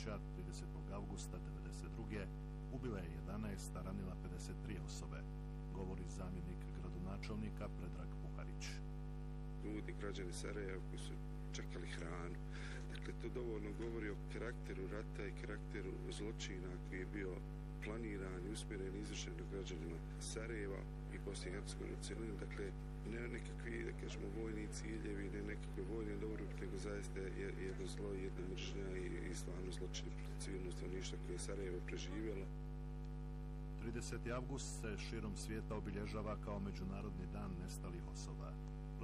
Vučića 30. avgusta 1992. ubila je 11, a ranila 53 osobe, govori zamjenik gradonačelnika Predrag Puharić. Ljudi, građani Sarajeva koji su čekali hranu. Dakle, to dovoljno govori o karakteru rata i karakteru zločina koji je bio planiran i usmjeren i izvršen do građanima Sarajeva i Bosne i Hercegovine u cjelini. Dakle, ne nekakvi, da kažemo, vojni ciljevi, ne nekakve vojne dobrobiti, nego zaista jedno zlo, jedna mržnja i stvarno zločin protiv civilnog stanovništva koje je Sarajevo preživjelo. 30. avgust se širom svijeta obilježava kao Međunarodni dan nestalih osoba.